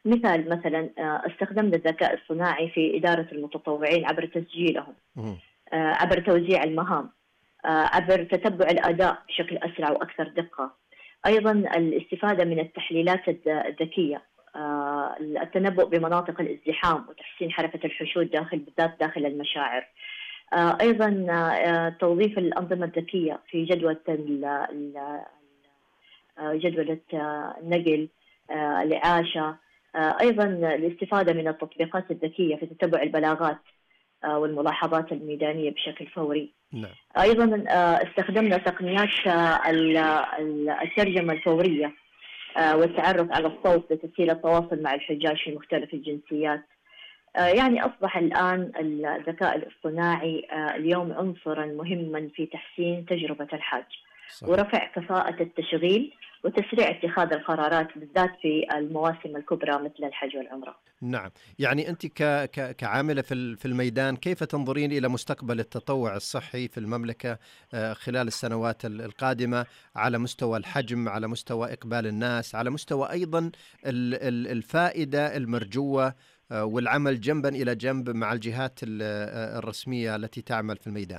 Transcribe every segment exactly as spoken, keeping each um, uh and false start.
مثال مثلا آه، استخدمنا الذكاء الصناعي في إدارة المتطوعين عبر تسجيلهم، مم. آه، عبر توزيع المهام، آه، عبر تتبع الأداء بشكل أسرع وأكثر دقة. أيضا الاستفادة من التحليلات الذ- الذكية، آه، التنبؤ بمناطق الازدحام وتحسين حركة الحشود داخل بالذات داخل المشاعر. آه، أيضا آه، توظيف الأنظمة الذكية في جدول ال- ال- آه، جدولة آه، النقل، آه، الإعاشة. آه، أيضا الاستفادة من التطبيقات الذكية في تتبع البلاغات آه، والملاحظات الميدانية بشكل فوري. نعم. أيضا آه، استخدمنا تقنيات آه، ال- ال- الترجمة الفورية آه، والتعرف على الصوت لتسهيل التواصل مع الحجاج في مختلف الجنسيات. آه، يعني أصبح الآن الذكاء الاصطناعي آه، اليوم عنصرا مهما في تحسين تجربة الحاج صحيح. ورفع كفاءة التشغيل وتسريع اتخاذ القرارات بالذات في المواسم الكبرى مثل الحج والعمرة. نعم، يعني أنت ك... ك... كعاملة في ال- في الميدان، كيف تنظرين إلى مستقبل التطوع الصحي في المملكة آه، خلال السنوات ال- القادمة، على مستوى الحجم، على مستوى إقبال الناس، على مستوى أيضا ال- ال- الفائدة المرجوة، آه، والعمل جنبا إلى جنب مع الجهات ال- آه، الرسمية التي تعمل في الميدان؟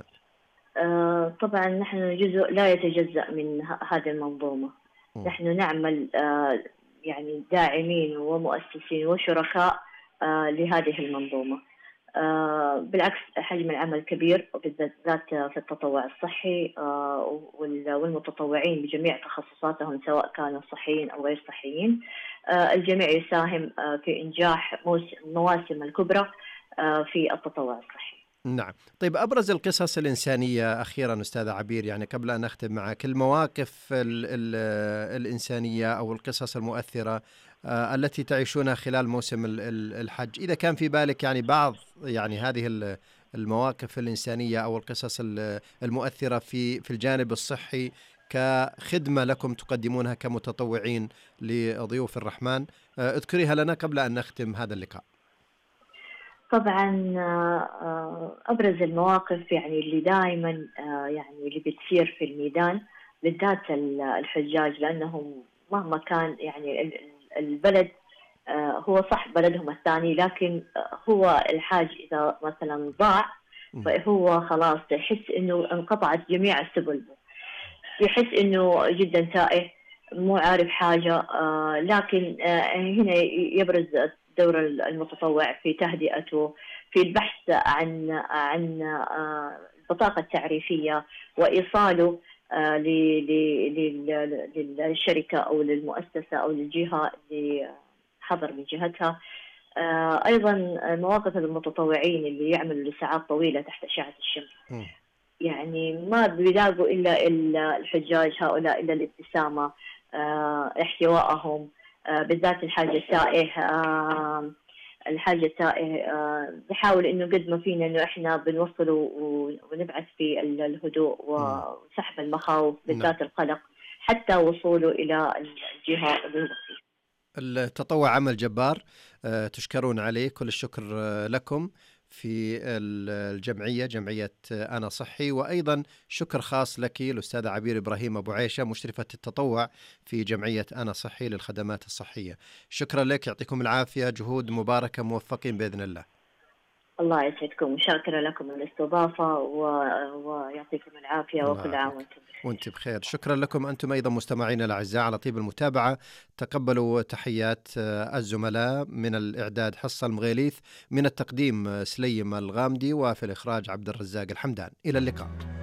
آه، طبعا نحن جزء لا يتجزأ من ه- هذه المنظومة. مم. نحن نعمل آه، يعني داعمين ومؤسسين وشركاء آه، لهذه المنظومة. آه، بالعكس حجم العمل كبير وبالذات في التطوع الصحي، آه، وال- والمتطوعين بجميع تخصصاتهم سواء كانوا صحيين أو غير صحيين. آه، الجميع يساهم آه، في إنجاح موس- المواسم الكبرى آه، في التطوع الصحي. نعم. طيب، أبرز القصص الإنسانية أخيرا أستاذة عبير، يعني قبل أن أختم معك، المواقف ال ال الإنسانية أو القصص المؤثرة آه، التي تعيشونها خلال موسم ال- ال- الحج، إذا كان في بالك يعني بعض يعني هذه ال- المواقف الإنسانية أو القصص ال- المؤثرة في في الجانب الصحي، كخدمة لكم تقدمونها كمتطوعين لضيوف الرحمن، آه، اذكريها لنا قبل أن نختم هذا اللقاء. طبعا آه، أبرز المواقف يعني اللي دائما آه، يعني اللي بتصير في الميدان بالذات ال- الحجاج، لأنهم مهما كان يعني ال- ال- البلد آه، هو صح بلدهم الثاني، لكن آه، هو الحاج إذا مثلا ضاع مم. فهو خلاص يحس إنه انقطعت جميع السبل، يحس إنه جدا تائه مو عارف حاجة. آه، لكن آه، هنا يبرز دور المتطوع في تهدئته، في البحث عن عن آه، البطاقة التعريفية وإيصاله آه، ل- ل- لل- للشركة أو للمؤسسة أو للجهة اللي حضر من جهتها. آه، أيضا مواقف المتطوعين اللي يعملوا لساعات طويلة تحت أشعة الشمس، مم. يعني ما بيلاقوا إلا إلا الحجاج هؤلاء إلا الابتسامة، آه، احتوائهم، آه، بالذات الحاج التائه. آه، الحاج التائه آه، بحاول إنه قد ما فينا إنه إحنا بنوصله و- ونبعث في ال- الهدوء مم. وسحب المخاوف نعم. بالذات القلق حتى وصوله إلى الجهة اللي هو فيه. التطوع عمل جبار، آه، تشكرون عليه، كل الشكر آه، لكم في ال- الجمعية، جمعية آه، أنا صحي، وأيضا شكر خاص لك الأستاذة عبير إبراهيم أبو عيشة، مشرفة التطوع في جمعية أنا صحي للخدمات الصحية. شكرا لك، يعطيكم العافية، جهود مباركة، موفقين بإذن الله. الله يسعدكم وشاكرة لكم الاستضافة و- ويعطيكم العافية الله وكل عام يعافيك وأنتم بخير. وانت بخير. شكرا لكم أنتم أيضا مستمعينا الأعزاء على طيب المتابعة. تقبلوا تحيات آه، الزملاء، من الإعداد حصة المغيليث، من التقديم آه، سليم الغامدي، وفي الإخراج عبد الرزاق الحمدان. إلى اللقاء.